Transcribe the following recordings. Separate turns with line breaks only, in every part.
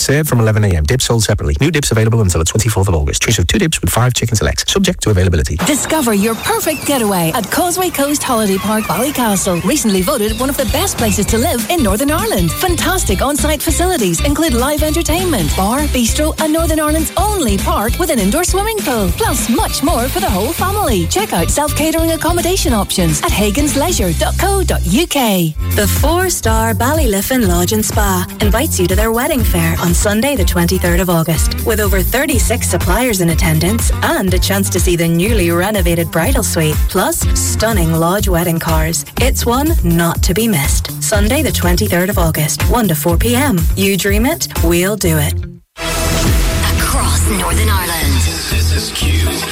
Served from 11am. Dips sold separately. New dips available until the 24th of August. Choice of 2 dips with 5 chicken selects. Subject to availability.
Discover your perfect getaway at Causeway Coast Holiday Park, Ballycastle. Recently voted one of the best places to live in Northern Ireland. Fantastic on-site facilities include live entertainment, bar, bistro, and Northern Ireland's only park with an indoor swimming pool. Plus much more for the whole family. Check out self-catering accommodation options at hagansleisure.co.uk.
The 4-star Ballyliffin Lodge and Spa invites you to their wedding fair on Sunday the 23rd of August. With over 36 suppliers in attendance and a chance to see the newly renovated bridal suite, plus stunning lodge wedding cars. It's one not to be missed. Sunday the 23rd of August, 1 to 4 p.m. You dream it, we'll do it.
Across Northern Ireland.
This is Q.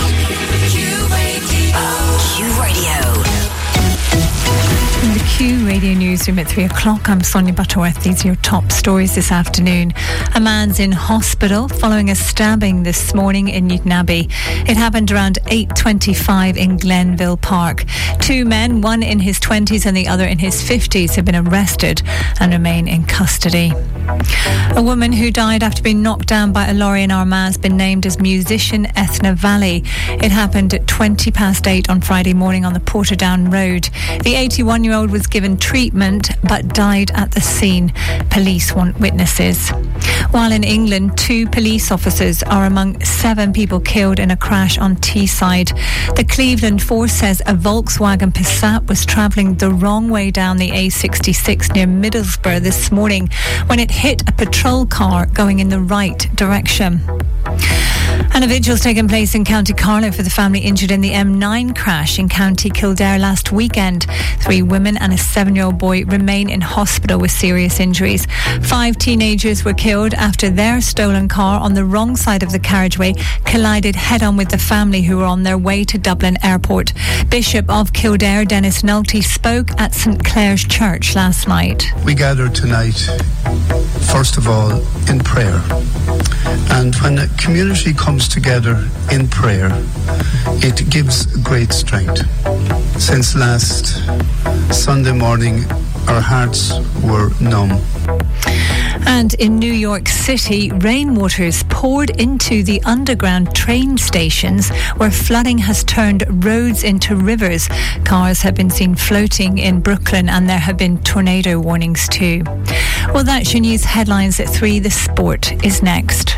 Q Radio.
In the Q Radio Newsroom at 3 o'clock, I'm Sonia Butterworth. These are your top stories this afternoon. A man's in hospital following a stabbing this morning in Newtownabbey. It happened around 8:25 in Glenville Park. 2 men, one in his 20s and the other in his 50s, have been arrested and remain in custody. A woman who died after being knocked down by a lorry in Armagh has been named as musician Ethna Valley. It happened at 8:20 on Friday morning on the Portadown Road. The 81-year-old was given treatment but died at the scene. Police want witnesses. While in England, 2 police officers are among 7 people killed in a crash on Teesside. The Cleveland Force says a Volkswagen Passat was travelling the wrong way down the A66 near Middlesbrough this morning when it hit a patrol car going in the right direction. And a vigil's taken place in County Carlow for the family injured in the M9 crash in County Kildare last weekend. 3 women and a 7-year-old boy remain in hospital with serious injuries. 5 teenagers were killed after their stolen car on the wrong side of the carriageway collided head-on with the family who were on their way to Dublin Airport. Bishop of Kildare, Dennis Nulty, spoke at St Clair's Church last night.
We gather tonight, first of all, in prayer. And when a community comes together in prayer, it gives great strength. Since last Sunday morning, our hearts were numb.
And in New York City, rainwater's poured into the underground train stations where flooding has turned roads into rivers. Cars have been seen floating in Brooklyn and there have been tornado warnings too. Well, that's your news headlines at 3. The sport is next.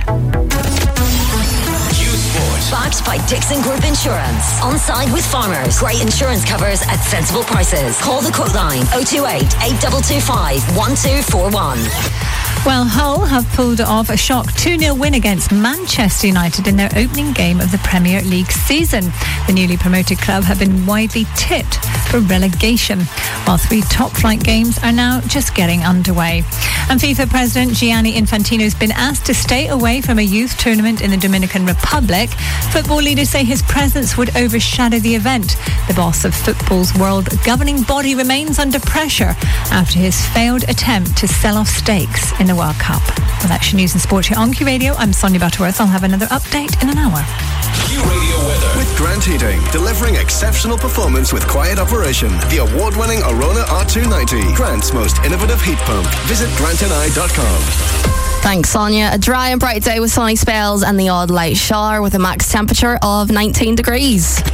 Backed by Dixon Group Insurance. On side with farmers. Great insurance covers at sensible prices. Call the quote line 028 8225 1241.
Well, Hull have pulled off a shock 2-0 win against Manchester United in their opening game of the Premier League season. The newly promoted club have been widely tipped for relegation, while 3 top-flight games are now just getting underway. And FIFA President Gianni Infantino has been asked to stay away from a youth tournament in the Dominican Republic. Football leaders say his presence would overshadow the event. The boss of football's world governing body remains under pressure after his failed attempt to sell off stakes in the World Cup. Well, that's your news and sport here on Q Radio. I'm Sonia Butterworth. I'll have another update in an hour.
Q Radio weather with Grant Heating, delivering exceptional performance with quiet operation. The award-winning Arona R290, Grant's most innovative heat pump. Visit grantandI.com.
Thanks, Sonia. A dry and bright day with sunny spells and the odd light shower with a max temperature of 19 degrees.